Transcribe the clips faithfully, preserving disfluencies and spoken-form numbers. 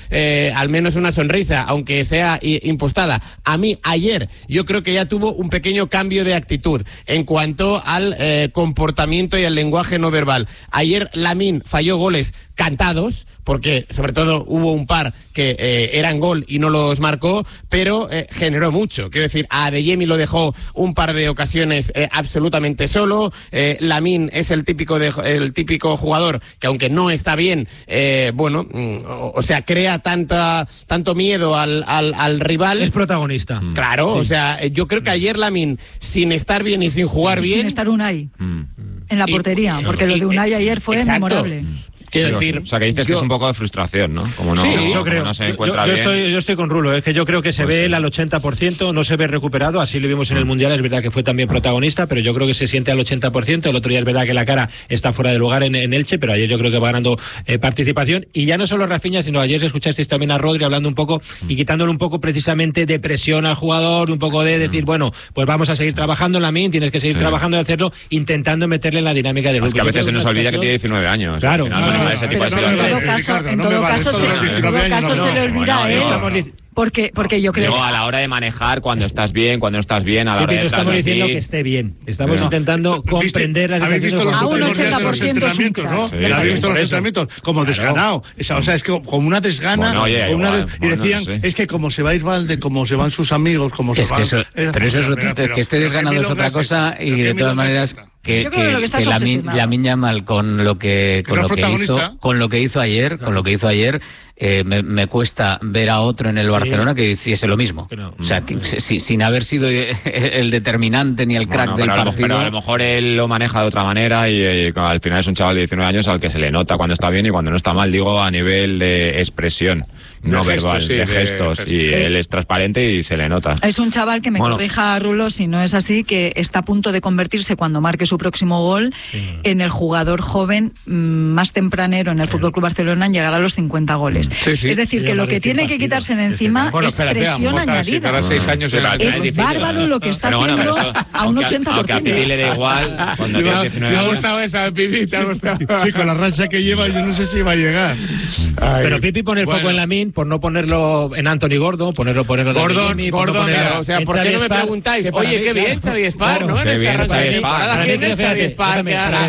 eh, al menos una sonrisa, aunque sea impostada. A mí, ayer, yo creo que ya tuvo un pequeño cambio de actitud en cuanto al eh, comportamiento y al lenguaje no verbal. Ayer Lamine falló goles cantados, porque sobre todo hubo un par que eh, eran gol y no los marcó, pero eh, generó mucho. Quiero decir, a Adeyemi lo dejó un par de ocasiones eh, absolutamente solo. Eh, Lamine es el típico de, el típico jugador que, aunque no está bien, eh, bueno, o, o sea, crea tanta tanto miedo al, al, al rival. Es protagonista. Claro, sí. O sea, yo creo que ayer Lamine, sin estar bien y sin jugar bien... Sin estar Unai mm. en la portería, y, porque y, lo de Unai ayer fue exacto. memorable. Quiero decir, o sea, que dices yo, que es un poco de frustración, ¿no? Como no, sí, como yo creo. no se encuentra yo, yo, bien. Estoy, yo estoy con Rulo, es que yo creo que se pues ve él sí. al ochenta por ciento, no se ve recuperado, así lo vimos en el Mundial, es verdad que fue también protagonista, pero yo creo que se siente al ochenta por ciento, el otro día es verdad que la cara está fuera de lugar en, en Elche, pero ayer yo creo que va ganando eh, participación, y ya no solo Rafinha, sino ayer escuchasteis también a Rodri hablando un poco y quitándole un poco precisamente de presión al jugador, un poco de decir, bueno, pues vamos a seguir trabajando en la min, tienes que seguir sí. trabajando y hacerlo, intentando meterle en la dinámica del grupo. Es que a veces se nos olvida que tiene diecinueve años. Claro, al final, no, no, ese no, tipo de situaciones. En todo caso, se, en todo caso se le olvida a él. Porque, porque yo creo Digo, a la hora de manejar, cuando estás bien, cuando no estás bien, a la hora de estamos diciendo que esté bien. Estamos no. intentando comprender las ¿Habéis visto los a un ochenta por ciento de los entrenamientos, no? Sí, ¿Habéis sí, visto los entrenamientos? Como desganado. O sea, es que como una desgana. Bueno, oye, como igual, una des... bueno, y decían, no sé. es que como se va a ir Valde, como se van sus amigos, como es se van... Eso, eh, pero eso es otra, pero, que esté desganado es otra cosa, y de todas maneras... que, que, que, que Lamine, Lamine Yamal con lo que con lo que hizo con lo que hizo ayer claro. con lo que hizo ayer eh, me, me cuesta ver a otro en el sí. Barcelona que hiciese lo mismo no. o sea que, si, sin haber sido el determinante ni el crack bueno, del pero partido pero a lo mejor él lo maneja de otra manera y, y al final es un chaval de diecinueve años al que se le nota cuando está bien y cuando no está mal, digo a nivel de expresión no de verbal, gestos, sí, de, de gestos, gestos. Y eh, él es transparente y se le nota. Es un chaval que me bueno. corrija, Rulo, si no es así, que está a punto de convertirse, cuando marque su próximo gol, sí. en el jugador joven más tempranero en el F C Barcelona en llegar a los cincuenta goles. Sí, sí. Es decir, sí, que lo que tiene partido. que quitarse de encima bueno, es espérate, presión añadida. Si seis años es es bárbaro lo que está bueno, haciendo eso, a un ochenta por ciento. Aunque a Pipi le da igual. Cuando me ha gustado esa, Pipi, te ha gustado. Sí, con la racha que lleva yo no sé si va a llegar. Pero Pipi pone el foco en Lamine por no ponerlo en Anthony Gordon, ponerlo ponerlo Gordon, Jimmy, Gordon, ponerlo, claro, o sea, ¿por qué no me Spar, preguntáis? Oye, qué bien Xavi Spar, ¿no? En este arranque de temporada, ¿quién es Xavi Spar?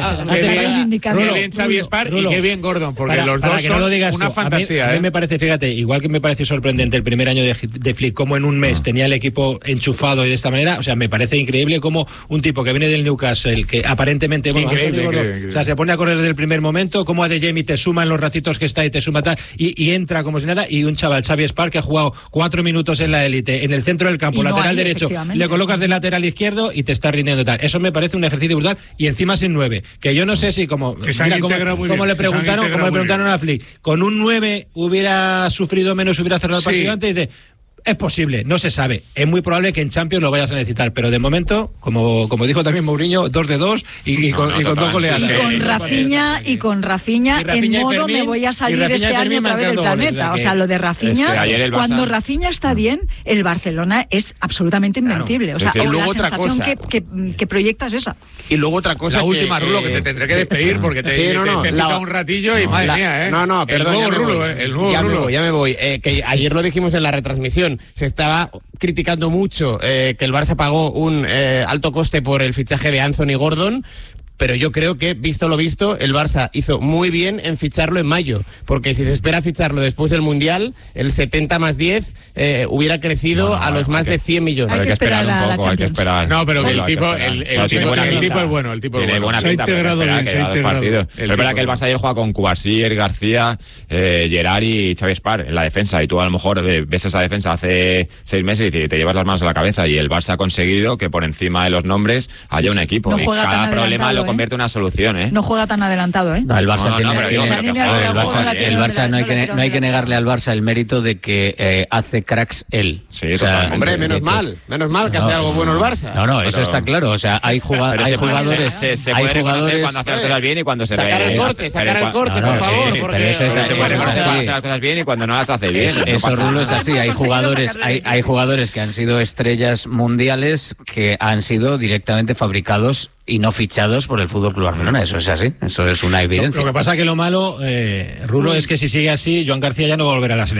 Qué bien Xavi Spar y qué bien Gordon, porque los dos son una fantasía. A mí me parece, fíjate, igual que me parece sorprendente el primer año de, de Flick, como en un mes tenía el equipo enchufado y de esta manera, o sea, me parece increíble como un tipo que viene del Newcastle, que aparentemente, bueno, increíble, Gordon, increíble, o sea, se pone a correr desde el primer momento, como Adeyemi te suma en los ratitos que está y te suma tal, y, y entra como si nada, y un chaval, Xavi Spar, que ha jugado cuatro minutos en la élite, en el centro del campo, no lateral hay, derecho, le colocas de lateral izquierdo y te está rindiendo tal. Eso me parece un ejercicio brutal, y encima sin nueve, que yo no sé si como, mira, como, como, como le preguntaron, como le preguntaron a Flick, con un nueve hubiera sufrido menos, hubiera cerrado el partido sí. antes, y dice, es posible, no se sabe. Es muy probable que en Champions lo vayas a necesitar, pero de momento, como, como dijo también Mourinho, dos de dos y, y, no, con, no, y con dos goleadas. Y con Rafinha, y con Rafinha, en modo Fermín, me voy a salir este año otra vez del planeta. Goles, o sea, lo de Rafinha, es que cuando Rafinha está bien, el Barcelona es absolutamente invencible. Claro. O sea, sí, sí. O la otra sensación cosa. Que, que, que proyectas esa. Y luego otra cosa. La que, última, Rulo, que te tendré que despedir porque te, sí, no, no, te, te la, cita un ratillo y madre la, mía, ¿eh? No, no, perdón. El nuevo Rulo, ¿eh? El nuevo ya Rulo. Me voy, ya me voy. Eh, que ayer lo dijimos en la retransmisión. Se estaba criticando mucho eh, que el Barça pagó un eh, alto coste por el fichaje de Anthony Gordon, pero yo creo que, visto lo visto, el Barça hizo muy bien en ficharlo en mayo, porque si se espera ficharlo después del Mundial, el setenta más diez eh, hubiera crecido no, no, a los más que, de cien millones. Hay que esperar un poco, hay que esperar. No, pero que el tipo, el, el, el, tipo, el tipo es bueno, el tipo es bueno. Buena pinta, se ha integrado bien, se ha integrado. Es verdad que el Barça ayer juega con Cubarsí, García, eh, Gerard y Xavi Spar en la defensa, y tú a lo mejor ves esa defensa hace seis meses y te llevas las manos a la cabeza, y el Barça ha conseguido que por encima de los nombres haya un equipo, y cada problema lo convierte en una solución, ¿eh? No juega tan adelantado, ¿eh? No, el Barça no, tiene, no, tiene, tiene, tiene el Barça, el Barça no hay que no hay que negarle al Barça el mérito de que eh, hace cracks él. Sí, o sea, hombre, menos mal, menos mal que no, hace algo bueno el Barça. No, no, pero... eso está claro, o sea, hay, juga hay jugadores, se, se hay puede jugadores cuando hace las cosas bien y cuando se sacar ve el corte, sacar el corte, por favor, pero eso es así, hace las cosas bien y cuando no las hace bien. Eso, Rulo, es así, hay jugadores, hay hay jugadores que han sido estrellas mundiales que han sido directamente fabricados y no fichados por el F C Barcelona. Eso es así, eso es una evidencia. Lo, lo que pasa que lo malo, eh, Rulo, es que si sigue así, Joan García ya no va a volver a la selección.